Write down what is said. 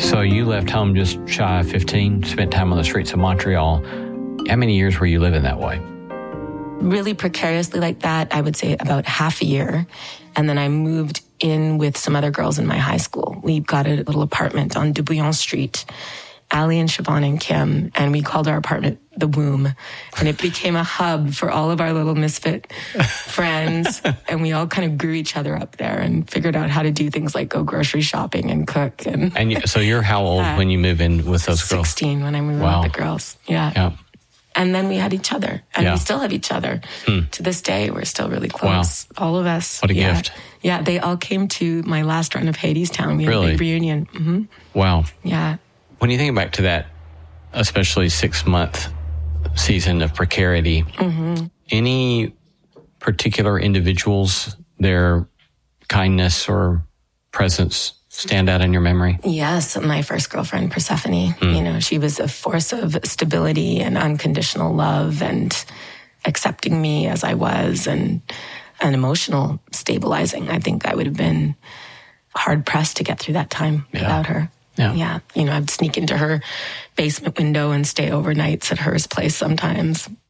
So you left home just shy of 15, spent time on the streets of Montreal. How many years were you living that way? Really precariously like that, I would say about half a year. And then I moved in with some other girls in my high school. We got a little apartment on De Bouillon Street, Allie and Siobhan and Kim, and we called our apartment The Womb. And it became a hub for all of our little misfit friends. And we all kind of grew each other up there and figured out how to do things like go grocery shopping and cook. And so you're how old when you move in with those girls? 16 when I moved in with the girls. Yeah. And then we had each other. And we still have each other. To this day, we're still really close. Wow. All of us. What a gift. Yeah, they all came to my last run of Hadestown. We had a big reunion. Mm-hmm. Wow. Yeah. When you think back to that, especially 6-month season of precarity, any particular individuals, their kindness or presence stand out in your memory? Yes, my first girlfriend, Persephone. You know, she was a force of stability and unconditional love and accepting me as I was and an emotional stabilizing. I think I would have been hard pressed to get through that time without her. Yeah. You know, I'd sneak into her basement window and stay overnights at her place sometimes.